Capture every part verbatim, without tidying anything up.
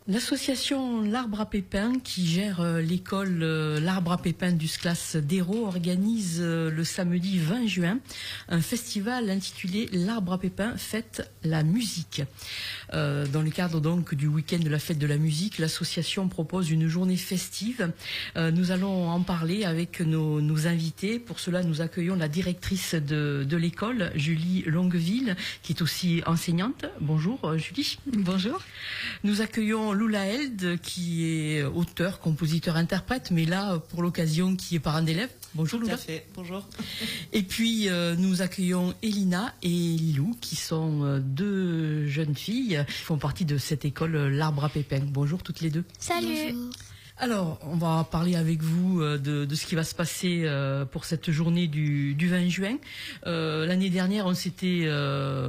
L'association L'Arbre à Pépins, qui gère euh, l'école euh, L'Arbre à Pépins du SCLAS d'Hérault, organise euh, le samedi vingt juin un festival intitulé L'Arbre à Pépins fête la musique. Euh, dans le cadre donc du week-end de la fête de la musique, l'association propose une journée festive. Euh, nous allons en parler avec nos, nos invités. Pour cela, nous accueillons la directrice de, de l'école, Julie Longueville, qui est aussi enseignante. Bonjour euh, Julie. Bonjour. Nous accueillons Lula Held, qui est auteur, compositeur, interprète, mais là, pour l'occasion, qui est parent d'élève. Bonjour Lula. Tout à fait, bonjour. Et puis, euh, nous accueillons Elina et Lilou, qui sont euh, deux jeunes filles qui font partie de cette école euh, L'Arbre à Pépins. Bonjour toutes les deux. Salut. Bonjour. Alors, on va parler avec vous de, de ce qui va se passer pour cette journée du, du vingt juin. Euh, l'année dernière, on s'était, euh,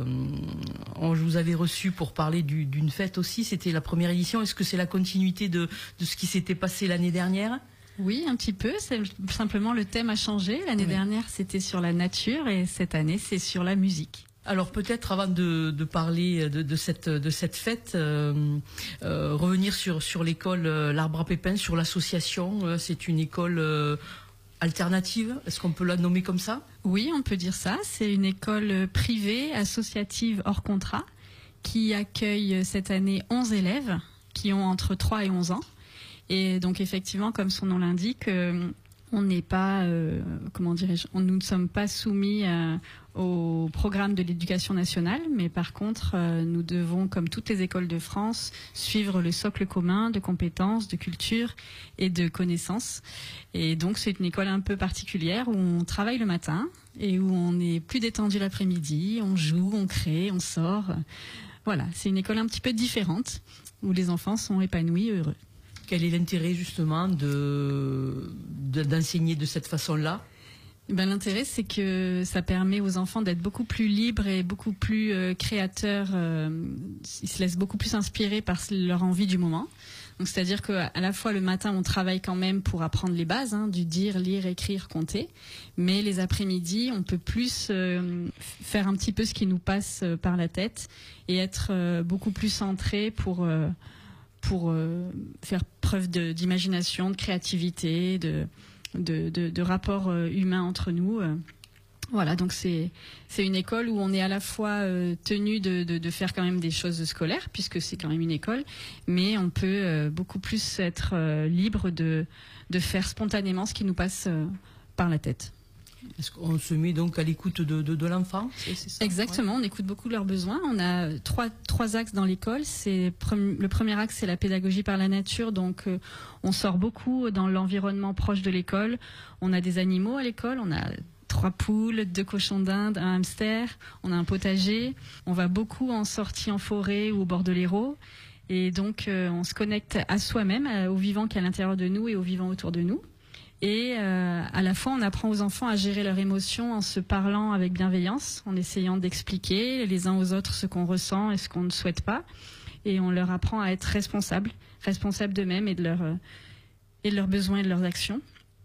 on, je vous avais reçu pour parler du, d'une fête aussi. C'était la première édition. Est-ce que c'est la continuité de, de ce qui s'était passé l'année dernière ? Oui, un petit peu. C'est simplement le thème a changé. L'année oui. dernière, c'était sur la nature et cette année, c'est sur la musique. Alors peut-être avant de, de parler de, de cette de cette fête, euh, euh, revenir sur sur l'école euh, L'Arbre à Pépins, sur l'association. Euh, c'est une école euh, alternative. Est-ce qu'on peut la nommer comme ça ? Oui, on peut dire ça. C'est une école privée, associative hors contrat, qui accueille cette année onze élèves qui ont entre trois et onze ans. Et donc effectivement, comme son nom l'indique, euh, on n'est pas, euh, comment dirais-je, on, nous ne sommes pas soumis euh, au programme de l'éducation nationale, mais par contre, euh, nous devons, comme toutes les écoles de France, suivre le socle commun de compétences, de culture et de connaissances. Et donc, c'est une école un peu particulière où on travaille le matin et où on est plus détendu l'après-midi, on joue, on crée, on sort. Voilà, c'est une école un petit peu différente où les enfants sont épanouis et heureux. Quel est l'intérêt justement de, de d'enseigner de cette façon-là ? Ben, l'intérêt, c'est que ça permet aux enfants d'être beaucoup plus libres et beaucoup plus euh, créateurs. Euh, ils se laissent beaucoup plus inspirer par leur envie du moment. Donc, c'est-à-dire qu'à la fois le matin, on travaille quand même pour apprendre les bases, hein, du dire, lire, écrire, compter. Mais les après-midi, on peut plus euh, faire un petit peu ce qui nous passe euh, par la tête et être euh, beaucoup plus centré pour euh, pour euh, faire preuve de, d'imagination, de créativité, de de, de, de rapport euh, humain entre nous. Euh. Voilà, donc c'est c'est une école où on est à la fois euh, tenu de, de de faire quand même des choses scolaires puisque c'est quand même une école, mais on peut euh, beaucoup plus être euh, libre de de faire spontanément ce qui nous passe euh, par la tête. Est-ce qu'on se met donc à l'écoute de, de, de l'enfant ? C'est, c'est ça, exactement, ouais. On écoute beaucoup leurs besoins. On a trois, trois axes dans l'école. C'est, le premier axe, c'est la pédagogie par la nature. Donc, euh, on sort beaucoup dans l'environnement proche de l'école. On a des animaux à l'école. On a trois poules, deux cochons d'Inde, un hamster. On a un potager. On va beaucoup en sortie en forêt ou au bord de l'Hérault. Et donc, euh, on se connecte à soi-même, à, au vivant qui est à l'intérieur de nous et au vivant autour de nous. Et euh, à la fois, on apprend aux enfants à gérer leurs émotions en se parlant avec bienveillance, en essayant d'expliquer les uns aux autres ce qu'on ressent et ce qu'on ne souhaite pas. Et on leur apprend à être responsables, responsables d'eux-mêmes et de leurs, euh, et de leurs besoins et de leurs actions.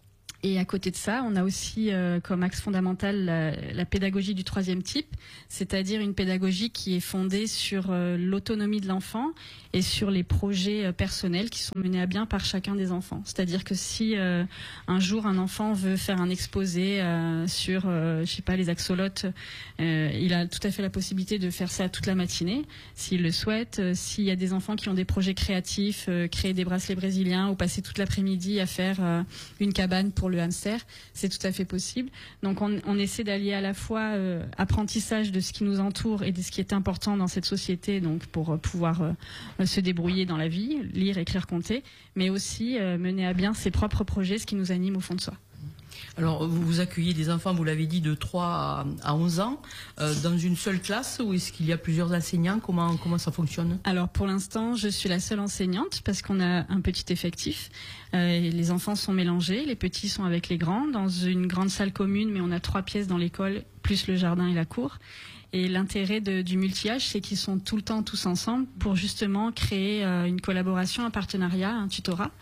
Et à côté de ça, on a aussi euh, comme axe fondamental la, la pédagogie du troisième type, c'est-à-dire une pédagogie qui est fondée sur euh, l'autonomie de l'enfant et sur les projets euh, personnels qui sont menés à bien par chacun des enfants. C'est-à-dire que si euh, un jour un enfant veut faire un exposé euh, sur, euh, je sais pas, les axolotes, euh, il a tout à fait la possibilité de faire ça toute la matinée, s'il le souhaite. Euh, s'il y a des enfants qui ont des projets créatifs, euh, créer des bracelets brésiliens ou passer toute l'après-midi à faire euh, une cabane pour le hamster, c'est tout à fait possible. Donc on, on essaie d'allier à la fois euh, apprentissage de ce qui nous entoure et de ce qui est important dans cette société, donc pour euh, pouvoir euh, se débrouiller dans la vie, lire, écrire, compter, mais aussi euh, mener à bien ses propres projets, ce qui nous anime au fond de soi. Alors, vous, vous accueillez des enfants, vous l'avez dit, de trois à onze ans, euh, dans une seule classe, ou est-ce qu'il y a plusieurs enseignants ? Comment, comment ça fonctionne ? Alors, pour l'instant, je suis la seule enseignante, parce qu'on a un petit effectif. Euh, les enfants sont mélangés, les petits sont avec les grands, dans une grande salle commune, mais on a trois pièces dans l'école, plus le jardin et la cour. Et l'intérêt de, du multi-âge, c'est qu'ils sont tout le temps tous ensemble pour justement créer euh, une collaboration, un partenariat, un tutorat.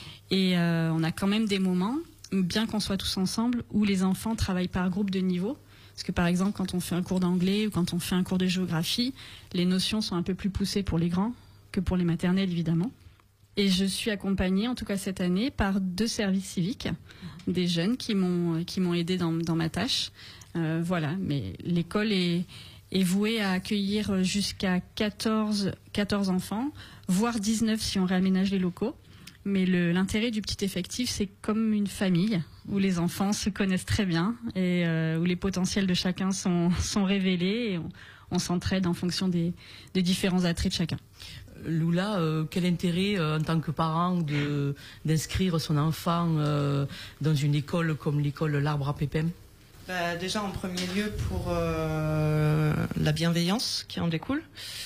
Et euh, on a quand même des moments, bien qu'on soit tous ensemble, où les enfants travaillent par groupe de niveau. Parce que par exemple, quand on fait un cours d'anglais ou quand on fait un cours de géographie, les notions sont un peu plus poussées pour les grands que pour les maternelles, évidemment. Et je suis accompagnée, en tout cas cette année, par deux services civiques, des jeunes qui m'ont qui m'ont aidée dans, dans ma tâche. Euh, voilà, mais l'école est, est vouée à accueillir jusqu'à quatorze, quatorze enfants, voire dix-neuf si on réaménage les locaux. Mais le, l'intérêt du petit effectif, c'est comme une famille où les enfants se connaissent très bien et euh, où les potentiels de chacun sont, sont révélés et on, on s'entraide en fonction des, des différents attraits de chacun. Loula, euh, quel intérêt euh, en tant que parent de, d'inscrire son enfant euh, dans une école comme l'école L'Arbre à Pépins? Bah, déjà en premier lieu pour euh, la bienveillance qui en découle.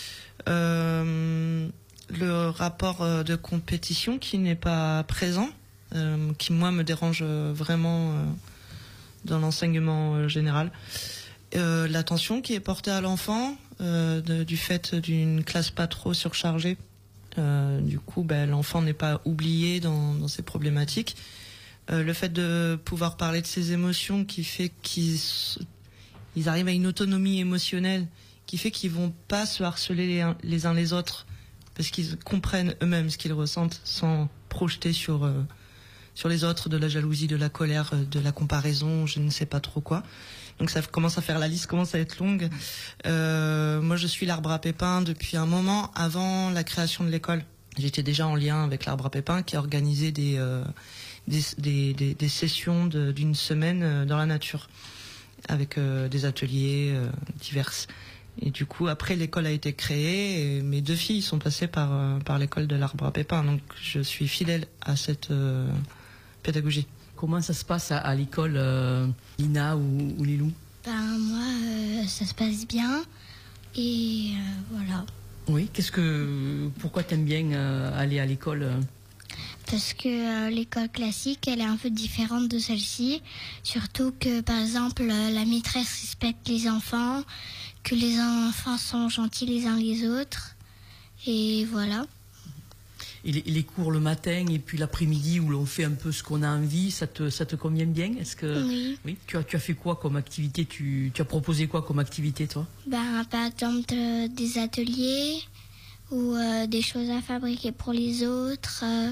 Euh, le rapport de compétition qui n'est pas présent, euh, qui moi me dérange vraiment euh, dans l'enseignement euh, général. Euh, l'attention qui est portée à l'enfant, euh, de, du fait d'une classe pas trop surchargée. Euh, du coup, ben, l'enfant n'est pas oublié dans, dans ses problématiques. Euh, le fait de pouvoir parler de ses émotions qui fait qu'ils ils arrivent à une autonomie émotionnelle qui fait qu'ils vont pas se harceler les uns les, uns les autres parce qu'ils comprennent eux-mêmes ce qu'ils ressentent sans projeter sur, euh, sur les autres de la jalousie, de la colère, de la comparaison, je ne sais pas trop quoi. Donc ça commence à faire la liste, commence à être longue. Euh, moi je suis l'Arbre à Pépins depuis un moment avant la création de l'école. J'étais déjà en lien avec l'Arbre à Pépins qui organisait des, euh, des, des, des, des sessions de, d'une semaine dans la nature avec euh, des ateliers euh, divers. Et du coup, après, l'école a été créée et mes deux filles sont passées par, euh, par l'école de l'Arbre à Pépins. Donc, je suis fidèle à cette euh, pédagogie. Comment ça se passe à, à l'école, euh, Lina ou, ou Lilou? Ben, moi, euh, ça se passe bien. Et euh, voilà. Oui, qu'est-ce que, pourquoi t'aimes bien euh, aller à l'école euh Parce que euh, l'école classique, elle est un peu différente de celle-ci. Surtout que, par exemple, euh, la maîtresse respecte les enfants, que les enfants sont gentils les uns les autres. Et voilà. et les, et les cours le matin et puis l'après-midi où l'on fait un peu ce qu'on a envie, ça te, ça te convient bien? Est-ce que Oui. Oui. Tu as, tu as fait quoi comme activité? Tu, tu as proposé quoi comme activité, toi? Ben, par exemple, euh, des ateliers ou euh, des choses à fabriquer pour les autres. Euh,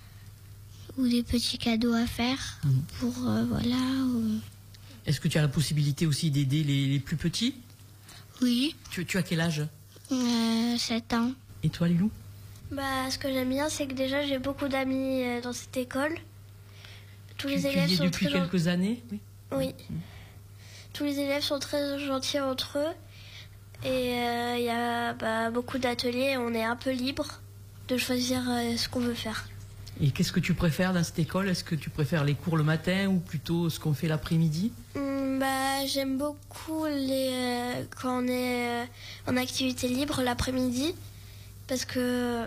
ou des petits cadeaux à faire mmh. pour, euh, voilà. Ou... Est-ce que tu as la possibilité aussi d'aider les, les plus petits? Oui. Tu, tu as quel âge? euh, sept ans. Et toi, Lilou? Bah, ce que j'aime bien, c'est que déjà, j'ai beaucoup d'amis euh, dans cette école. Tous les tu, élèves tu y es sont depuis très quelques années? Oui. Oui. Mmh. Tous les élèves sont très gentils entre eux. Et il euh, y a bah, beaucoup d'ateliers. On est un peu libre de choisir euh, ce qu'on veut faire. Et qu'est-ce que tu préfères dans cette école? Est-ce que tu préfères les cours le matin ou plutôt ce qu'on fait l'après-midi? mmh, bah, J'aime beaucoup les, euh, quand on est euh, en activité libre l'après-midi. Parce que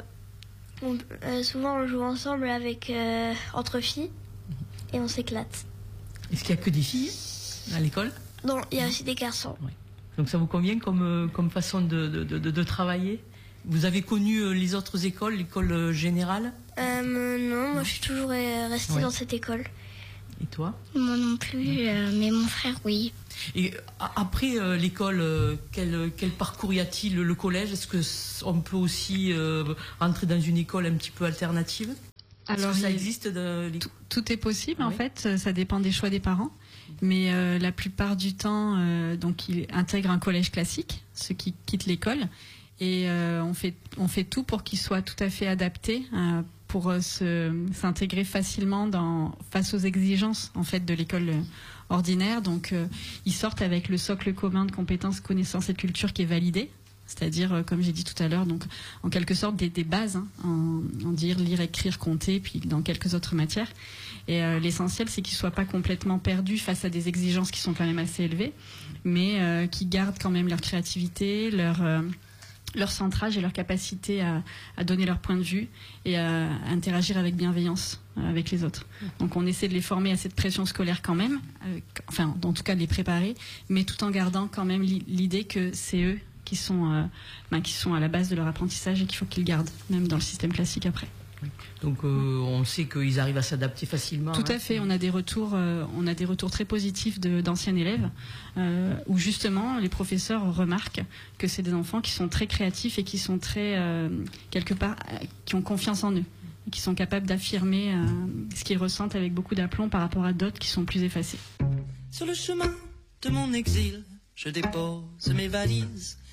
on, euh, souvent on joue ensemble avec, euh, entre filles et on s'éclate. Est-ce qu'il n'y a que des filles à l'école? Non, il y a aussi des garçons. Oui. Donc ça vous convient comme, comme façon de, de, de, de travailler? Vous avez connu les autres écoles, l'école générale? euh, Non, moi je suis toujours restée ouais. dans cette école. Et toi? Moi non plus, ouais. euh, mais mon frère, oui. Et après euh, l'école, euh, quel, quel parcours y a-t-il? Le collège, est-ce qu'on peut aussi euh, rentrer dans une école un petit peu alternative? Alors, ça existe de... tout, tout est possible, ah, en oui. fait, ça dépend des choix des parents. Mais euh, la plupart du temps, euh, donc, ils intègrent un collège classique, ceux qui quittent l'école. Et euh, on fait on fait tout pour qu'il soit tout à fait adapté euh, pour euh, se s'intégrer facilement dans face aux exigences en fait de l'école euh, ordinaire. Donc euh, ils sortent avec le socle commun de compétences, connaissances et culture qui est validé, c'est-à-dire euh, comme j'ai dit tout à l'heure, donc en quelque sorte des, des bases hein, en, en dire lire, écrire, compter, puis dans quelques autres matières. Et euh, l'essentiel c'est qu'ils soient pas complètement perdus face à des exigences qui sont quand même assez élevées, mais euh, qui gardent quand même leur créativité, leur euh, leur centrage et leur capacité à, à donner leur point de vue et à, à interagir avec bienveillance euh, avec les autres. Donc on essaie de les former à cette pression scolaire quand même, euh, enfin en tout cas de les préparer, mais tout en gardant quand même l'idée que c'est eux qui sont, euh, ben, qui sont à la base de leur apprentissage et qu'il faut qu'ils gardent, même dans le système classique après. Oui. Donc euh, on sait qu'ils arrivent à s'adapter facilement. Tout hein. à fait. On a des retours, euh, on a des retours très positifs de, d'anciens élèves, euh, où justement les professeurs remarquent que c'est des enfants qui sont très créatifs et qui sont très euh, quelque part, euh, qui ont confiance en eux et qui sont capables d'affirmer euh, ce qu'ils ressentent avec beaucoup d'aplomb par rapport à d'autres qui sont plus effacés. Sur le chemin de mon exil, je dépose mes valises